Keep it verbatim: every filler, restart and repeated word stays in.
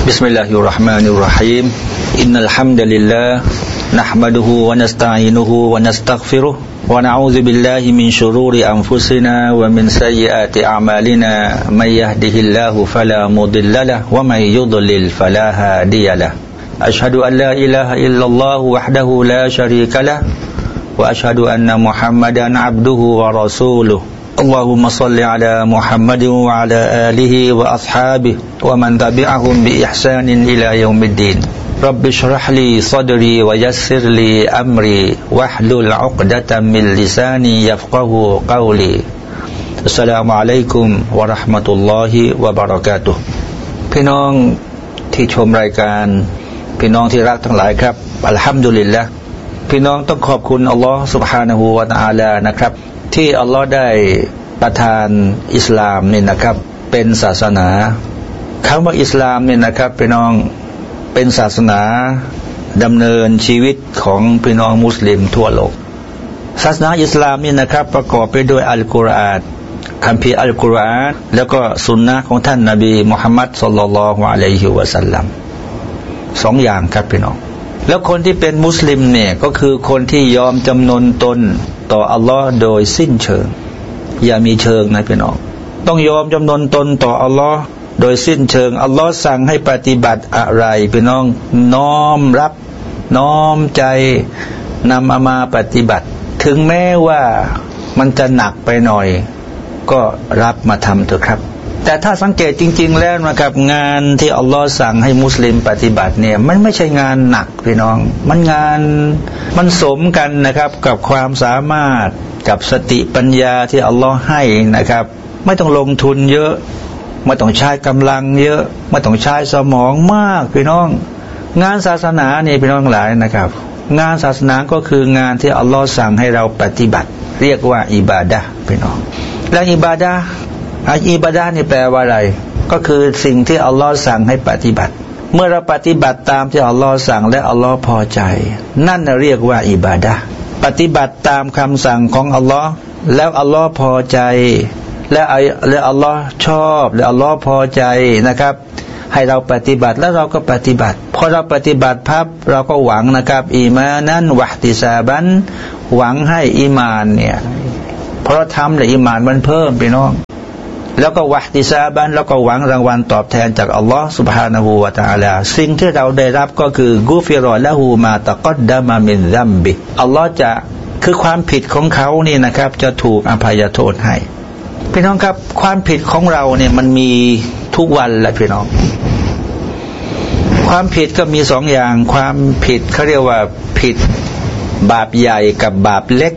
بسم الله الرحمن الرحيم إن الحمد لله نحمده ونستعينه ونستغفره ونعوذ بالله من شرور أنفسنا ومن سيئات أعمالنا من يهده الله فلا مضل له ومن يضلل فلا هادي له أشهد أن لا إله إلا الله وحده لا شريك له وأشهد أن محمدا عبده ورسوله اللهم صل على محمد وعلى آله وأصحابه ومن تبعهم بإحسان إلى يوم الدين رب اشرح لي صدري ويسر لي أمري واحلل عقدة من لساني يفقه قولي السلام عليكم ورحمة الله وبركاته พี่น้องที่ชมรายการพี่น้องที่รักทั้งหลายครับอัลฮัมดุลิลละห์พี่น้องต้องขอบคุณอัลลอฮฺ سبحانه และ تعالى นะครับที่อัลลอฮ์ได้ประทานอิสลามนี่นะครับเป็นศาสนาคำว่าอิสลามนี่นะครับพี่น้องเป็นศาสนาดำเนินชีวิตของพี่น้องมุสลิมทั่วโลกศาสนาอิสลามนี่นะครับประกอบไปด้วยอัลกุรอานคัมภีร์อัลกุรอานแล้วก็สุนนะของท่านนบีมุฮัมมัดศ็อลลัลลอฮุอะลัยฮิวะซัลลัมสองอย่างครับพี่น้องแล้วคนที่เป็นมุสลิมเนี่ยก็คือคนที่ยอมจำนนตนต่ออัลลอฮ์โดยสิ้นเชิงอย่ามีเชิงนะพี่น้องต้องยอมจำนนตนต่ออัลลอฮ์โดยสิ้นเชิงอัลลอฮ์สั่งให้ปฏิบัติอะไรพี่น้องน้อมรับน้อมใจนำเอามาปฏิบัติถึงแม้ว่ามันจะหนักไปหน่อยก็รับมาทำเถอะครับแต่ถ้าสังเกตจริงๆแล้วนะครับงานที่อัลลอฮ์สั่งให้มุสลิมปฏิบัติเนี่ยมันไม่ใช่งานหนักพี่น้องมันงานมันสมกันนะครับกับความสามารถกับสติปัญญาที่อัลลอฮ์ให้นะครับไม่ต้องลงทุนเยอะไม่ต้องใช้กำลังเยอะไม่ต้องใช้สมองมากพี่น้องงานศาสนาเนี่ยพี่น้องหลายนะครับงานศาสนาก็คืองานที่อัลลอฮ์สั่งให้เราปฏิบัติเรียกว่าอิบาดะห์พี่น้องและอิบาดะห์อิบาดะห์นี่แปลว่าอะไรก็คือสิ่งที่อัลลอฮ์สั่งให้ปฏิบัติเมื่อเราปฏิบัติตามที่อัลลอฮ์สั่งและอัลลอฮ์พอใจนั่นเรียกว่าอิบาดะห์ปฏิบัติตามคำสั่งของอัลลอฮ์แล้วอัลลอฮ์พอใจและและอัลลอฮ์ชอบและอัลลอฮ์พอใจนะครับให้เราปฏิบัติแล้วเราก็ปฏิบัติพอเราปฏิบัติพับเราก็หวังนะครับอีมานันวะติซาบันหวังให้อีมานเนี่ยเพราะเราทำแล้วอีมานมันเพิ่มพี่น้องแล้วก็วะติซาบันแล้วก็หวังรางวัลตอบแทนจากอัลลอฮ์ سبحانه และ تعالى สิ่งที่เราได้รับก็คือกุฟิรอละฮูมาตะกัดดะมะมินซัมบิอัลลอฮ์จะคือความผิดของเขานี่นะครับจะถูกอภัยโทษให้พี่น้องครับความผิดของเราเนี่ยมันมีทุกวันแหละพี่น้องความผิดก็มีสองอย่างความผิดเขาเรียกว่าผิดบาปใหญ่กับบาปเล็ก